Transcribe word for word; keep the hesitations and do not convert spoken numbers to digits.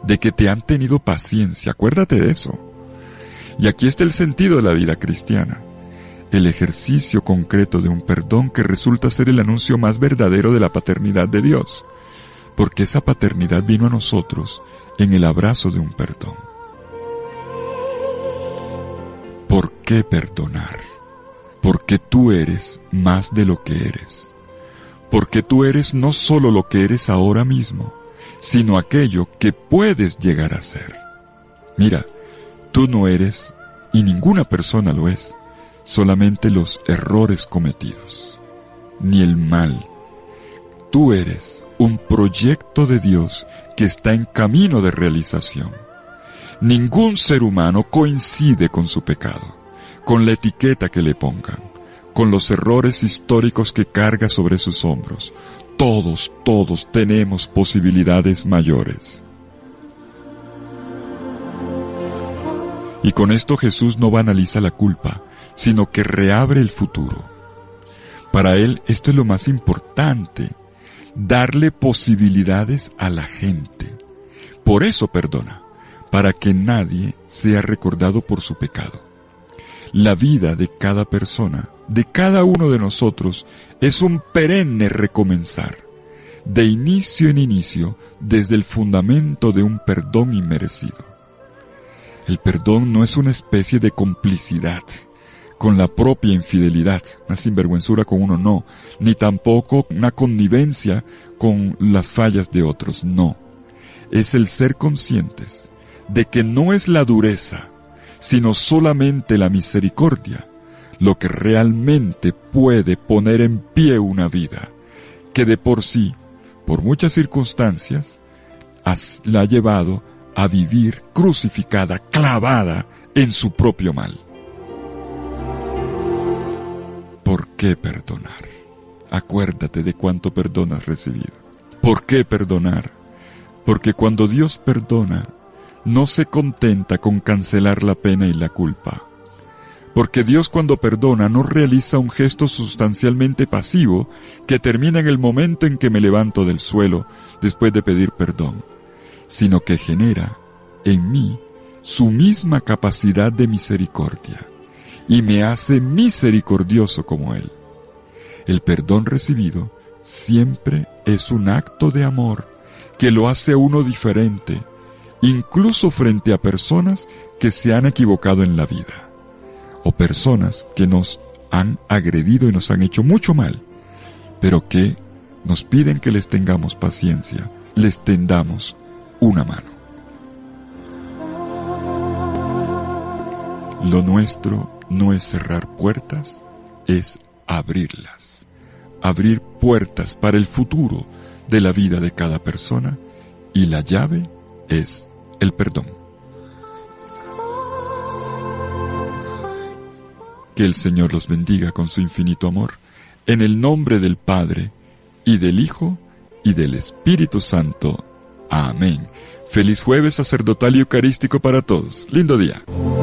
de que te han tenido paciencia. Acuérdate de eso. Y aquí está el sentido de la vida cristiana. El ejercicio concreto de un perdón que resulta ser el anuncio más verdadero de la paternidad de Dios, porque esa paternidad vino a nosotros en el abrazo de un perdón. ¿Por qué perdonar? Porque tú eres más de lo que eres. Porque tú eres no solo lo que eres ahora mismo, sino aquello que puedes llegar a ser. Mira, tú no eres, y ninguna persona lo es, solamente los errores cometidos, ni el mal. Tú eres un proyecto de Dios que está en camino de realización. Ningún ser humano coincide con su pecado, con la etiqueta que le pongan, con los errores históricos que carga sobre sus hombros. Todos, todos tenemos posibilidades mayores. Y con esto Jesús no banaliza la culpa, sino que reabre el futuro. Para Él esto es lo más importante, darle posibilidades a la gente. Por eso perdona, para que nadie sea recordado por su pecado. La vida de cada persona, de cada uno de nosotros, es un perenne recomenzar, de inicio en inicio, desde el fundamento de un perdón inmerecido. El perdón no es una especie de complicidad con la propia infidelidad, una sinvergüenzura con uno, no, ni tampoco una connivencia con las fallas de otros, no. Es el ser conscientes de que no es la dureza, sino solamente la misericordia, lo que realmente puede poner en pie una vida, que de por sí, por muchas circunstancias, la ha llevado a vivir crucificada, clavada en su propio mal. ¿Por qué perdonar? Acuérdate de cuánto perdón has recibido. ¿Por qué perdonar? Porque cuando Dios perdona, no se contenta con cancelar la pena y la culpa. Porque Dios cuando perdona no realiza un gesto sustancialmente pasivo que termina en el momento en que me levanto del suelo después de pedir perdón, sino que genera en mí su misma capacidad de misericordia y me hace misericordioso como Él. El perdón recibido siempre es un acto de amor que lo hace a uno diferente, incluso frente a personas que se han equivocado en la vida, o personas que nos han agredido y nos han hecho mucho mal, pero que nos piden que les tengamos paciencia, les tendamos una mano. Lo nuestro no es cerrar puertas, es abrirlas. Abrir puertas para el futuro de la vida de cada persona, y la llave es el perdón. Que el Señor los bendiga con su infinito amor, en el nombre del Padre, y del Hijo, y del Espíritu Santo. Amén. Feliz jueves sacerdotal y eucarístico para todos. Lindo día.